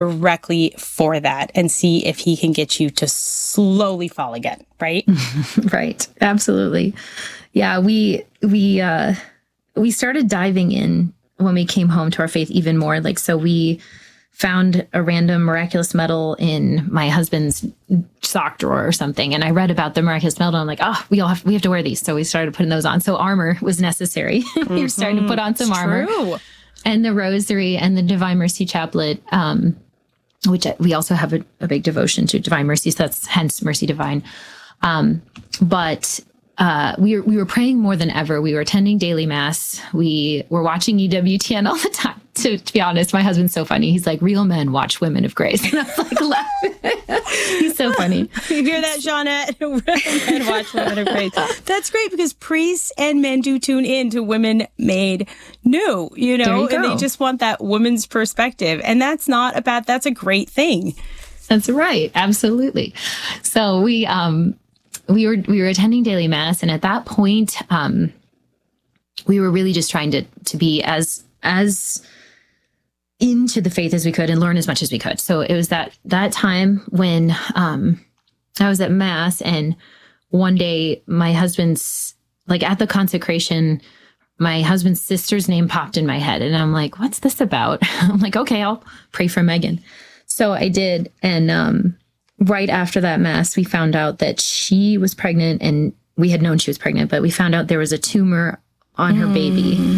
directly for that and see if he can get you to slowly fall again, right? Right. Absolutely. Yeah, we started diving in when we came home to our faith even more. Like, so we found a random miraculous medal in my husband's sock drawer or something. And I read about the miraculous medal. And I'm like, oh, we have to wear these. So we started putting those on. So armor was necessary. We were starting to put on some armor. True. And the rosary and the Divine Mercy Chaplet, which we also have a big devotion to Divine Mercy. So that's hence Mercy Divine. But we were praying more than ever. We were attending daily mass. We were watching EWTN all the time. To be honest, my husband's so funny. He's like, real men watch Women of Grace. And I was like, laughing. He's so funny. You hear that, Jeanette? Real men watch Women of Grace. That's great because priests and men do tune in to Women Made New, and they just want that woman's perspective. And that's not a bad, that's a great thing. That's right. Absolutely. So we were attending daily mass, and at that point, we were really just trying to be as into the faith as we could and learn as much as we could. So it was that time when I was at mass, and one day my husband's, like, at the consecration, my husband's sister's name popped in my head, and I'm like, what's this about? I'm like, okay, I'll pray for Megan. So I did, and right after that mass, we found out that she was pregnant, and we had known she was pregnant, but we found out there was a tumor on her baby.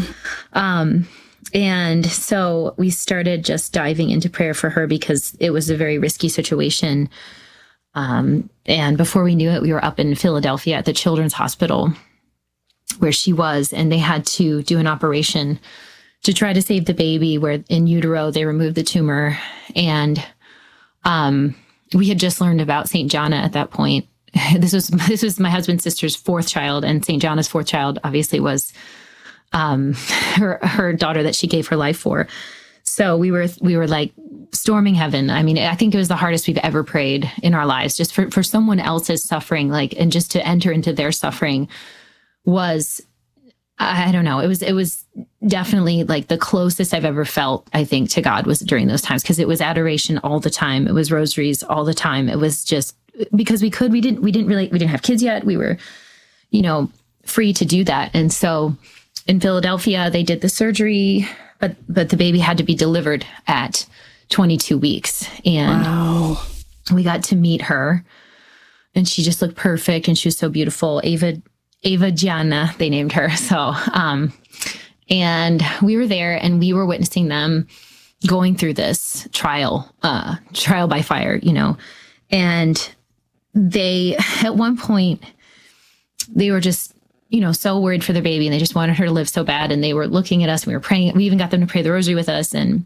And so we started just diving into prayer for her because it was a very risky situation. And before we knew it, we were up in Philadelphia at the Children's Hospital where she was, and they had to do an operation to try to save the baby, where in utero they removed the tumor. And we had just learned about St. Jana at that point. This was my husband's sister's fourth child, and St. Jana's fourth child obviously was her daughter that she gave her life for. So we were like storming heaven. I mean, I think it was the hardest we've ever prayed in our lives, just for someone else's suffering, like, and just to enter into their suffering was, I don't know. It was definitely like the closest I've ever felt, I think, to God was during those times, because it was adoration all the time. It was rosaries all the time. It was just because we didn't have kids yet. We were, free to do that. And so in Philadelphia, they did the surgery, but the baby had to be delivered at 22 weeks. And we got to meet her, and she just looked perfect, and she was so beautiful. Eva Gianna, they named her. So, and we were there, and we were witnessing them going through this trial by fire, and they, at one point, they were just, so worried for their baby, and they just wanted her to live so bad. And they were looking at us, and we were praying. We even got them to pray the rosary with us. And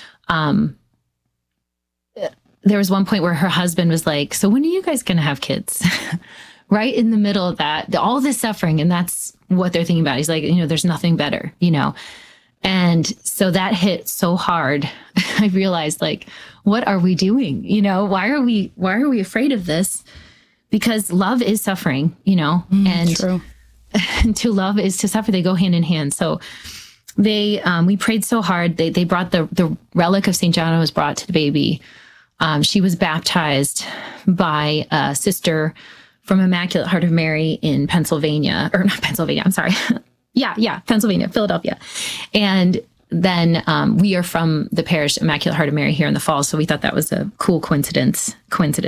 there was one point where her husband was like, so when are you guys going to have kids? Right in the middle of that, all this suffering. And that's what they're thinking about. He's like, there's nothing better, And so that hit so hard. I realized, like, what are we doing? Why are we afraid of this? Because love is suffering, and true. To love is to suffer. They go hand in hand. So we prayed so hard. They brought the relic of St. John was brought to the baby. She was baptized by a sister from Immaculate Heart of Mary in Pennsylvania, or not Pennsylvania, I'm sorry. Yeah, Pennsylvania, Philadelphia. And then we are from the parish Immaculate Heart of Mary here in the Falls. So we thought that was a cool coincidence.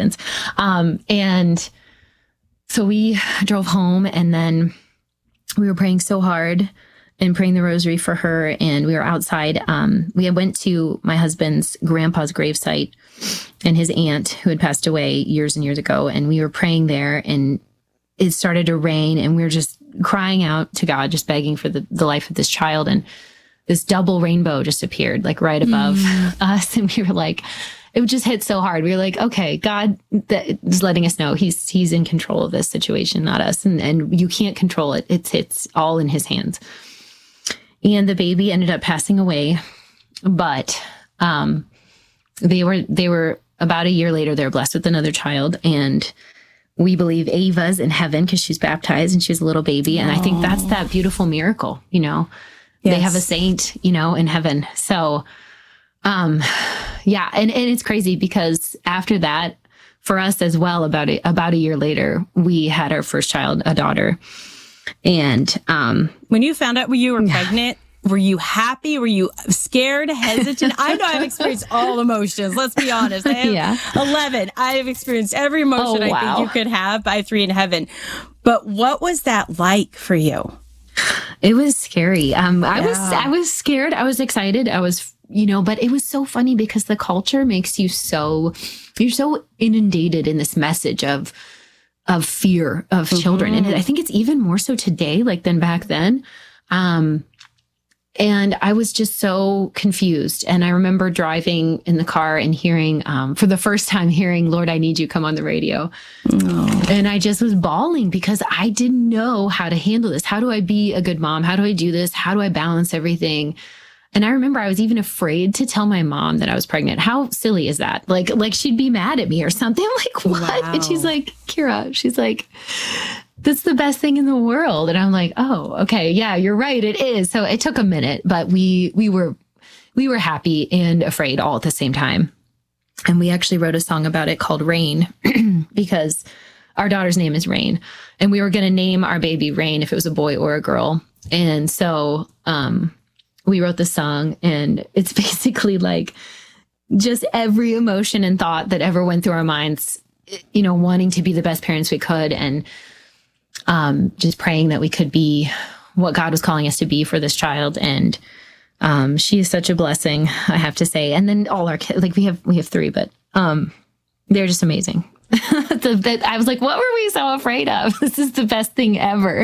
And so we drove home, and then we were praying so hard and praying the rosary for her. And we were outside. We went to my husband's grandpa's gravesite and his aunt who had passed away years and years ago. And we were praying there, and it started to rain, and we were just crying out to God, just begging for the life of this child. And this double rainbow just appeared, like, right above us. And we were like, it just hit so hard. We were like, okay, God is letting us know he's in control of this situation, not us. And you can't control it. It's all in his hands. And the baby ended up passing away, but they were about a year later, they were blessed with another child. And we believe Ava's in heaven because she's baptized and she's a little baby. And I think that's that beautiful miracle, Yes. They have a saint, in heaven. So Yeah. And it's crazy because after that, for us as well, about a year later, we had our first child, a daughter. And when you found out you were pregnant, were you happy? Were you scared, hesitant? I know I've experienced all emotions. Let's be honest. I have 11. I have experienced every emotion I think you could have by 3 in heaven. But what was that like for you? It was scary. I was scared. I was excited. I was, but it was so funny because the culture makes you you're so inundated in this message of fear of children. And I think it's even more so today, than back then. And I was just so confused. And I remember driving in the car and hearing, for the first time, Lord, I Need You come on the radio. Oh. And I just was bawling because I didn't know how to handle this. How do I be a good mom? How do I do this? How do I balance everything? And I remember I was even afraid to tell my mom that I was pregnant. How silly is that? Like she'd be mad at me or something. I'm like, what? Wow. And she's like, Kira, she's like, that's the best thing in the world. And I'm like, oh, okay. Yeah, you're right. It is. So it took a minute, but we were happy and afraid all at the same time. And we actually wrote a song about it called Rain because our daughter's name is Rain. And we were going to name our baby Rain if it was a boy or a girl. And so, we wrote the song, and it's basically like just every emotion and thought that ever went through our minds, wanting to be the best parents we could, and just praying that we could be what God was calling us to be for this child. And she is such a blessing, I have to say. And then all our kids, we have 3, but they're just amazing. I was like, what were we so afraid of? This is the best thing ever,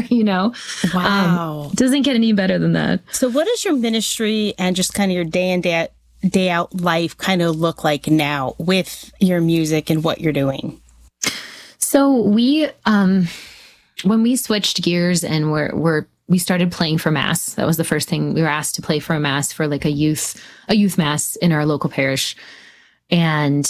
Wow. Doesn't get any better than that. So what does your ministry and just kind of your day in, day out life kind of look like now with your music and what you're doing? So we, when we switched gears and we started playing for Mass, that was the first thing. We were asked to play for a Mass for a youth Mass in our local parish. And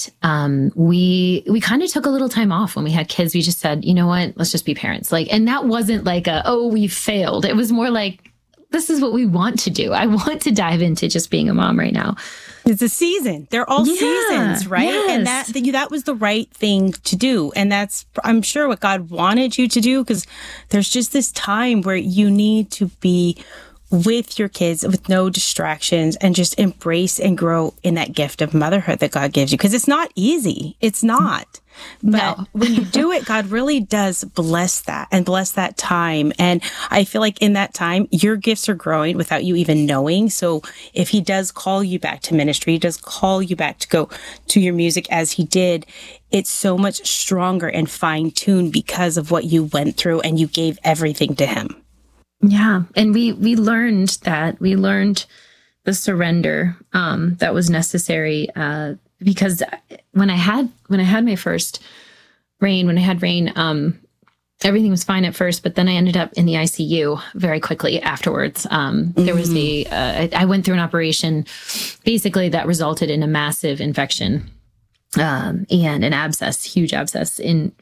we kind of took a little time off when we had kids. We just said, you know what, let's just be parents. And that wasn't we failed. It was more like, this is what we want to do. I want to dive into just being a mom right now. It's a season. They're all seasons, right? Yes. And that was the right thing to do. And that's, I'm sure, what God wanted you to do, because there's just this time where you need to be with your kids with no distractions and just embrace and grow in that gift of motherhood that God gives you. Because it's not easy. It's not. But when you do it, God really does bless that and bless that time. And I feel like in that time, your gifts are growing without you even knowing. So if he does call you back to ministry, he does call you back to go to your music as he did, it's so much stronger and fine-tuned because of what you went through and you gave everything to him. Yeah. And we learned that. We learned the surrender that was necessary because when I had my first Rain, everything was fine at first, but then I ended up in the ICU very quickly afterwards. There was I went through an operation basically that resulted in a massive infection. And an abscess, huge abscess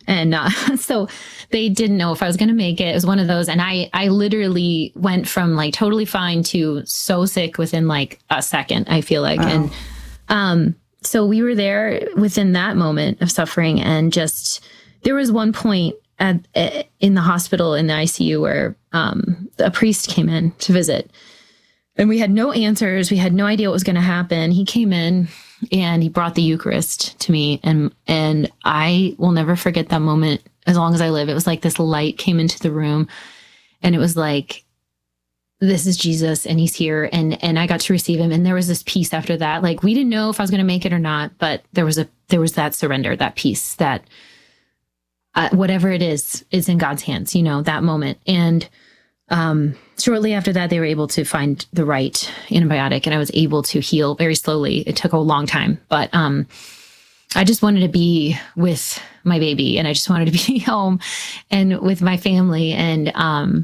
so they didn't know if I was going to make it. It was one of those. And I literally went from totally fine to so sick within a second, I feel like. Wow. And, so we were there within that moment of suffering. And just, there was one point in the hospital in the ICU where, a priest came in to visit, and we had no answers. We had no idea what was going to happen. He came in and he brought the Eucharist to me, and I will never forget that moment as long as I live. It was like this light came into the room, and it was like, this is Jesus and he's here, and I got to receive him. And there was this peace after that. We didn't know if I was going to make it or not, but there was that surrender, that peace, that whatever it is in God's hands, that moment. And shortly after that, they were able to find the right antibiotic, and I was able to heal very slowly. It took a long time, but I just wanted to be with my baby, and I just wanted to be home and with my family. And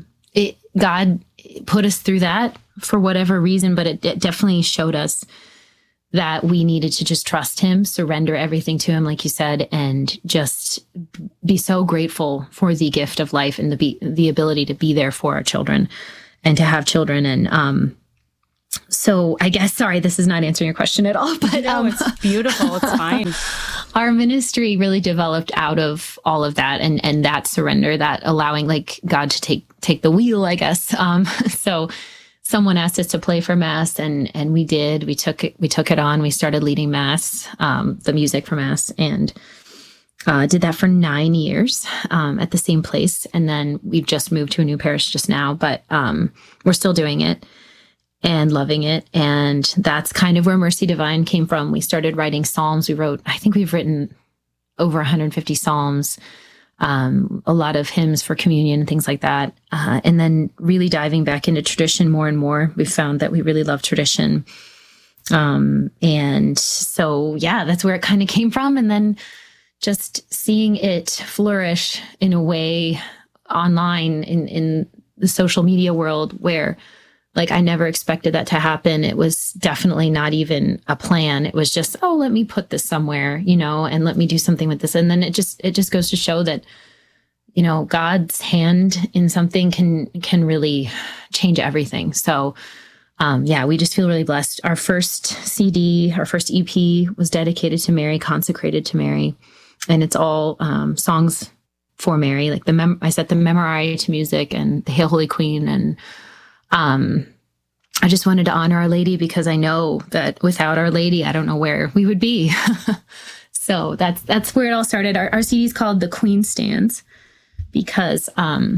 God put us through that for whatever reason, but it definitely showed us that we needed to just trust him, surrender everything to him, like you said, and just be so grateful for the gift of life and the ability to be there for our children and to have children. And So I guess, sorry, this is not answering your question at all, but no, it's beautiful. It's fine. Our ministry really developed out of all of that and that surrender, that allowing like God to take the wheel, I guess. So someone asked us to play for Mass, and we did. We took it on. We started leading Mass, the music for Mass, and did that for 9 years at the same place. And then we've just moved to a new parish just now, but we're still doing it and loving it. And that's kind of where Mercy Divine came from. We started writing psalms. I think we've written over 150 psalms, a lot of hymns for communion and things like that. And then really diving back into tradition more and more. We found that we really love tradition. And so, yeah, that's where it kind of came from. And then just seeing it flourish in a way online in the social media world where, like, I never expected that to happen. It was definitely not even a plan. It was just, oh, let me put this somewhere, and let me do something with this. And then it just goes to show that, God's hand in something can really change everything. So, we just feel really blessed. Our first CD, our first EP was dedicated to Mary, consecrated to Mary. And it's all songs for Mary, like I set the Memorare to music and the Hail Holy Queen. And I just wanted to honor Our Lady because I know that without Our Lady, I don't know where we would be. So that's where it all started. Our CD is called The Queen Stands because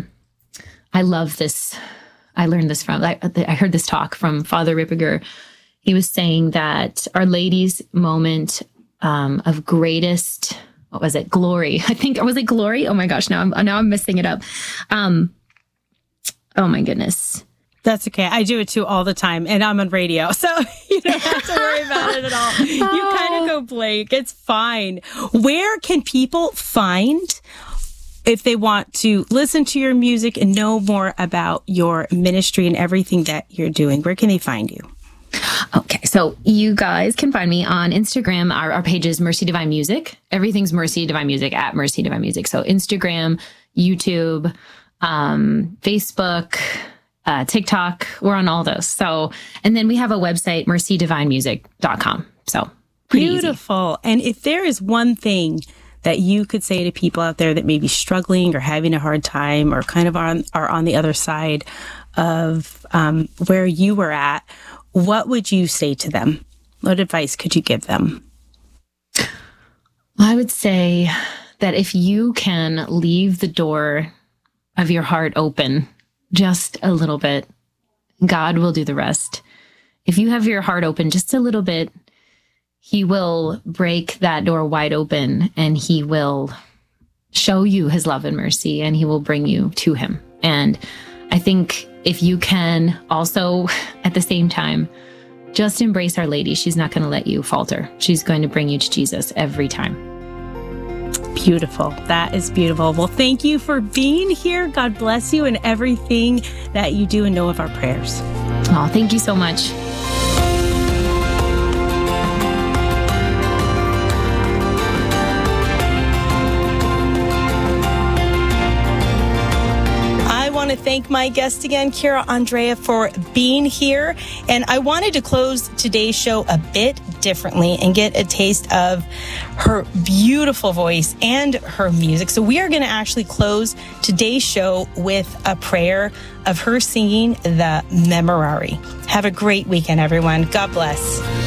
I love this. I learned this I heard this talk from Father Ripperger. He was saying that Our Lady's moment of greatest, what was it? Glory. I think, was it glory? Oh my gosh, now I'm messing it up. Oh my goodness. That's okay. I do it too all the time, and I'm on radio, so you don't have to worry about it at all. You kind of go blank. It's fine. Where can people find, if they want to listen to your music and know more about your ministry and everything that you're doing, where can they find you? Okay, so you guys can find me on Instagram. Our page is Mercy Divine Music. Everything's Mercy Divine Music at Mercy Divine Music. So Instagram, YouTube, Facebook, TikTok, we're on all those. So, and then we have a website, mercydivinemusic.com. So beautiful. Easy. And if there is one thing that you could say to people out there that may be struggling or having a hard time or kind of are on the other side of where you were at, what would you say to them? What advice could you give them? I would say that if you can leave the door of your heart open just a little bit, God will do the rest. If you have your heart open just a little bit, He will break that door wide open and He will show you His love and mercy and He will bring you to Him. And I think if you can also at the same time, just embrace Our Lady. She's not going to let you falter. She's going to bring you to Jesus every time. Beautiful. That is beautiful. Well, thank you for being here. God bless you and everything that you do and know of our prayers. Oh, thank you so much. To thank my guest again, Kira Andrea, for being here. And I wanted to close today's show a bit differently and get a taste of her beautiful voice and her music. So we are going to actually close today's show with a prayer of her singing the Memorare. Have a great weekend, everyone. God bless.